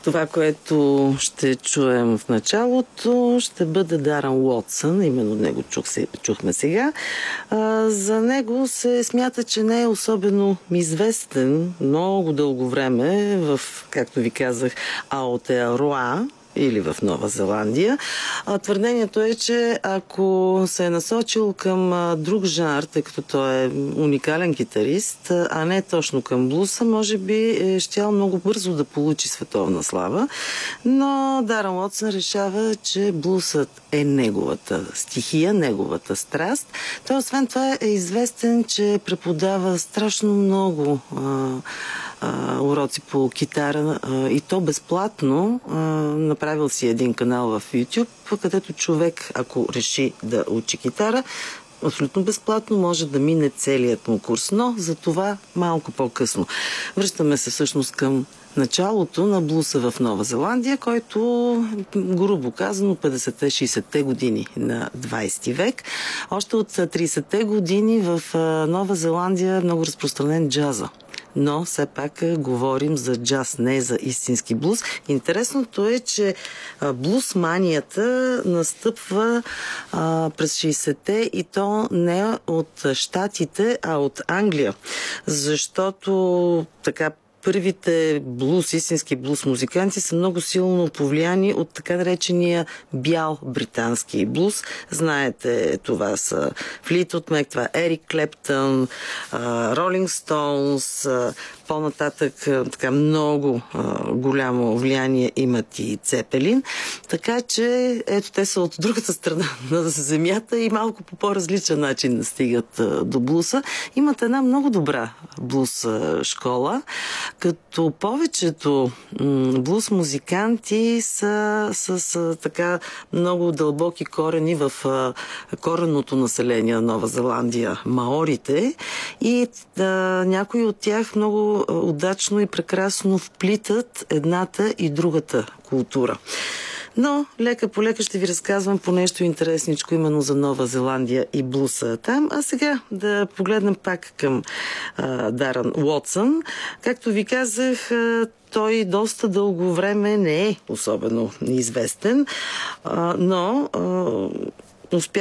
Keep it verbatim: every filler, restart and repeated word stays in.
Това, което ще чуем в началото, ще бъде Дарън Уотсън. Именно него чух, чухме сега. А, за него се смята, че не е особено известен много дълго време в, както ви казах, Аотеароа, или в Нова Зеландия. А, твърдението е, че ако се е насочил към а, друг жанр, тъй като той е уникален китарист, а не точно към блуса, може би е щял много бързо да получи световна слава. Но Дарън Уотсън решава, че блусът е неговата стихия, неговата страст. Той освен това е известен, че преподава страшно много а, уроци по китара и то безплатно. Направил си един канал в YouTube, където човек, ако реши да учи китара, абсолютно безплатно може да мине целият му курс, но за това малко по-късно. Връщаме се всъщност към началото на блуса в Нова Зеландия, който, грубо казано, петдесетте-шейсетте години на двайсети век. Още от трийсетте години в Нова Зеландия е много разпространен джаза. Но все пак говорим за джаз, не за истински блуз. Интересното е, че блуз манията настъпва а, през шейсетте и то не от Щатите, а от Англия. Защото така първите блуз, истински блуз музиканти са много силно повлияни от така наречения бял британски блуз. Знаете, това са Флитвуд Мек, това е Ерик Клептън, Ролинг Стоунс, по-нататък така много а, голямо влияние имат и Цепелин. Така че, ето, те са от другата страна на земята и малко по по-различен начин стигат а, до блуса. Имат една много добра блуз а, школа, като повечето м- блуз музиканти са с, с така много дълбоки корени в а, коренното население на Нова Зеландия, маорите, и а, някои от тях много удачно и прекрасно вплитат едната и другата култура. Но лека по лека ще ви разказвам по нещо интересничко именно за Нова Зеландия и блуса там. А сега да погледнем пак към а, Дарън Уотсън. Както ви казах, а, той доста дълго време не е особено известен, а, но а, успя